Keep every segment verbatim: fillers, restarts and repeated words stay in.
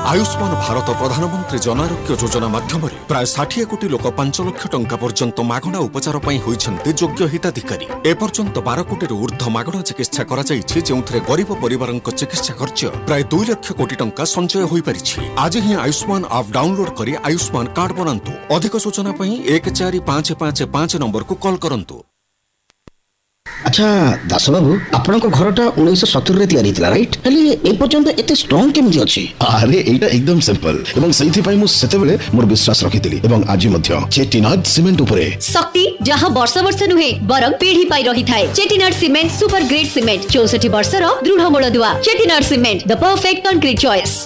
आयुष्मान भारत प्रधानमंत्री जन आरोग्य योजना माध्यम प्राय षाठी कोटी लोक पांच लाख टंका पर्यंत मागणा उपचार होइछन्ते योग्य हिताधिकारी। एपर्यंत बारह कोटी ऊर्ध्व मागणा चिकित्सा करा जायछि, जेउथरे गरीब परिवारक चिकित्सा खर्च प्राय दो लाख कोटी टंका संचय होई परिछि। आज ही आयुष्मान ऐप डाउनलोड करी आयुष्मान कार्ड बनांतु। अधिक सूचना पई एक चार पाँच पाँच पाँच नंबर को कॉल करंतु। अच्छा दास बाबू, आपण को घरटा उन्नीस सत्तर रे तयारी थिला राइट? हेले ए पर्यंत एते स्ट्रांग केमि अछि? अरे एटा एकदम सिंपल एवं सही पई मु सेते बेले मोर विश्वास रखितिली एवं आज मध्य चेटिनाड सीमेंट उपरे शक्ति जहां वर्ष वर्ष नुहे बरम पीढ़ी पाई रही थाए। Chettinad cement super grade cement चौसठ वर्ष रो दृढ़ मूलदुआ। Chettinad cement the perfect concrete choice.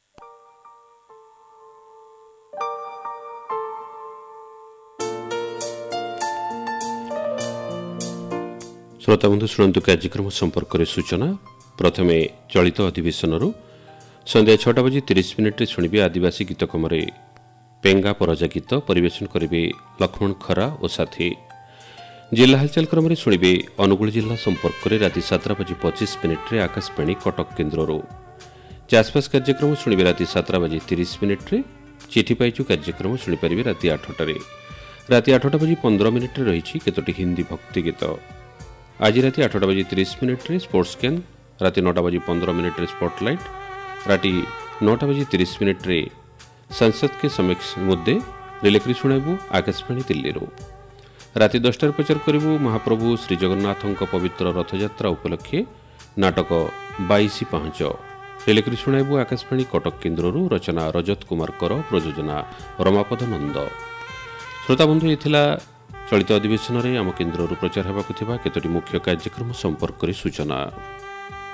श्रोता बंधु शुणु कार्यक्रम संपर्क में सूचना। प्रथम चलित अधिवेशन संध्या छटा बजे तीस मिनिट शुणे आदिवासी गीत कमरे पेंगा परजा गीत परिवेशन करेंगे लक्ष्मण खरा और साथी। जिला हालचाल क्रम शुणे अनुगुल जिला संपर्क में राति सातटा बजे पचिश मिनिट आकाशवाणी कटक केन्द्र। चाषबास कार्यक्रम शुणे राति सातटा बजे तीस मिनिट चिठी पाइचु कार्यक्रम शुणिपारे राति आठटार। राति आठटा बजे पंद्रह मिनिट रही केतोटी हिंदी भक्ति गीत। आज राति आठटा बजे तीस मिनिट स्पोर्ट्स कैन। राति नौटा बजे पंद्रह मिनिट स्पॉटलाइट। राति नौटा बजे तीस मिनिट संसद के समक्ष मुद्दे रिलेक्री शुणाबू आकाशवाणी दिल्ली। राति दसटार प्रचार करूँ महाप्रभु श्री जगन्नाथ पवित्र रथयात्रा उपलक्षे नाटक बाईस पांच रिलेक्री शुणाबू आकाशवाणी कटक केन्द्र। रचना रजत कुमार कर, प्रयोजना रमापद नंद। श्रोता बंधु ये चलित अधिवेशन में आम केन्द्र प्रचार होगा केतोटी मुख्य कार्यक्रम संपर्क सूचना।